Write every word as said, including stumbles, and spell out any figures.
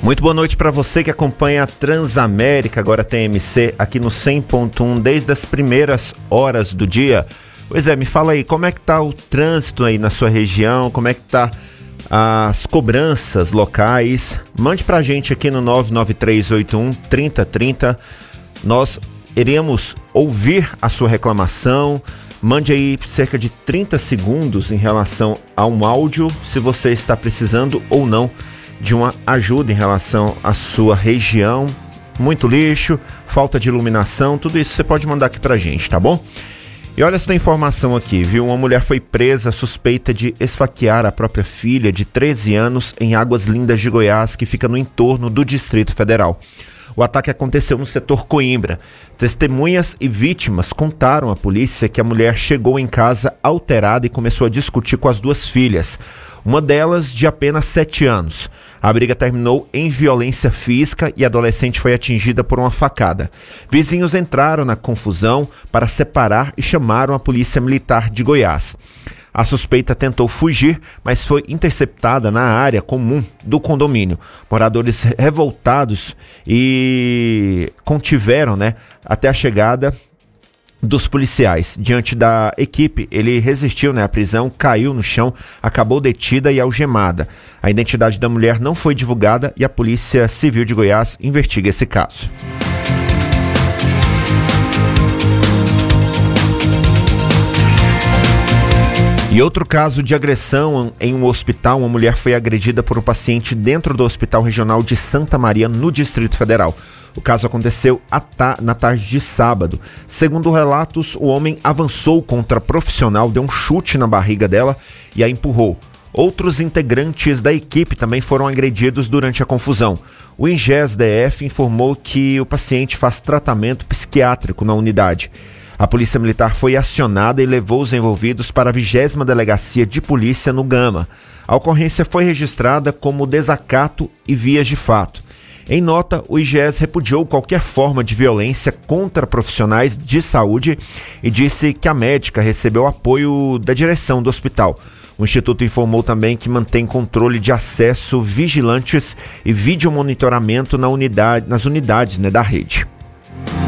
Muito boa noite para você que acompanha a Transamérica, agora tem M C aqui no cem ponto um desde as primeiras horas do dia. Pois é, me fala aí, como é que tá o trânsito aí na sua região, como é que tá as cobranças locais? Mande pra gente aqui no nove nove três oito um, três zero três zero, nós iremos ouvir a sua reclamação. Mande aí cerca de trinta segundos em relação a um áudio, se você está precisando ou não de uma ajuda em relação à sua região. Muito lixo, falta de iluminação, tudo isso você pode mandar aqui pra gente, tá bom? E olha essa informação aqui, viu? Uma mulher foi presa suspeita de esfaquear a própria filha de treze anos em Águas Lindas de Goiás, que fica no entorno do Distrito Federal. O ataque aconteceu no setor Coimbra. Testemunhas e vítimas contaram à polícia que a mulher chegou em casa alterada e começou a discutir com as duas filhas, uma delas de apenas sete anos. A briga terminou em violência física e a adolescente foi atingida por uma facada. Vizinhos entraram na confusão para separar e chamaram a Polícia Militar de Goiás. A suspeita tentou fugir, mas foi interceptada na área comum do condomínio. Moradores revoltados e contiveram, né, até a chegada dos policiais. Diante da equipe, ele resistiu, né, à prisão, caiu no chão, acabou detida e algemada. A identidade da mulher não foi divulgada e a Polícia Civil de Goiás investiga esse caso. E outro caso de agressão em um hospital, uma mulher foi agredida por um paciente dentro do Hospital Regional de Santa Maria, no Distrito Federal. O caso aconteceu na tarde de sábado. Segundo relatos, o homem avançou contra a profissional, deu um chute na barriga dela e a empurrou. Outros integrantes da equipe também foram agredidos durante a confusão. O INGES-D F informou que o paciente faz tratamento psiquiátrico na unidade. A Polícia Militar foi acionada e levou os envolvidos para a vigésima Delegacia de Polícia no Gama. A ocorrência foi registrada como desacato e vias de fato. Em nota, o I G E S repudiou qualquer forma de violência contra profissionais de saúde e disse que a médica recebeu apoio da direção do hospital. O Instituto informou também que mantém controle de acesso, vigilantes e videomonitoramento na unidade, nas unidades, né, da rede.